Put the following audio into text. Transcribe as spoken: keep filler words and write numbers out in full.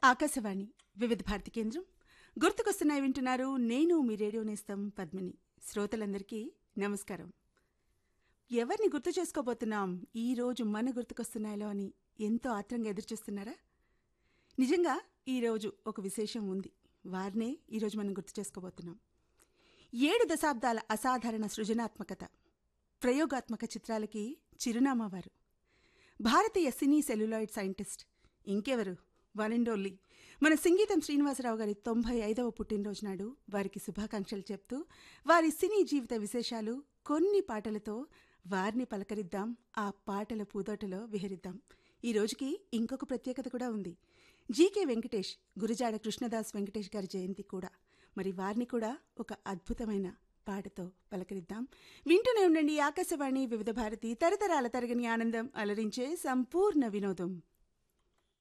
ఆకాశవాణి వివిధ భారతి కేంద్రం గుర్తుకొస్తున్నాయి వింటున్నారు. నేను మీ రేడియో నేస్తం పద్మిని. శ్రోతలందరికీ నమస్కారం. ఎవరిని గుర్తు చేసుకోబోతున్నాం ఈ రోజు మన గుర్తుకొస్తున్నాయిలో అని ఎంతో ఆత్రంగా ఎదురుచూస్తున్నారా? నిజంగా ఈరోజు ఒక విశేషం ఉంది. వారినే ఈరోజు మనం గుర్తు చేసుకోబోతున్నాం. ఏడు దశాబ్దాల అసాధారణ సృజనాత్మకత, ప్రయోగాత్మక చిత్రాలకి చిరునామా వారు. భారతీయ సినీ సెల్యులాయిడ్ సైంటిస్ట్ ఇంకెవరు, వన్ అండ్ ఓన్లీ మన సంగీతం శ్రీనివాసరావు గారి తొంభై ఐదవ పుట్టినరోజు నాడు వారికి శుభాకాంక్షలు చెప్తూ వారి సినీ జీవిత విశేషాలు కొన్ని పాటలతో వారిని పలకరిద్దాం, ఆ పాటల పూదోటలో విహరిద్దాం. ఈ రోజుకి ఇంకొక ప్రత్యేకత కూడా ఉంది. జీకే వెంకటేష్, గురజాడ కృష్ణదాస్ వెంకటేష్ గారి జయంతి కూడా. మరి వారిని కూడా ఒక అద్భుతమైన పాటతో పలకరిద్దాం. వింటూనే ఉండండి ఆకాశవాణి వివిధ భారతి, తరతరాల తరగని ఆనందం, అలరించే సంపూర్ణ వినోదం.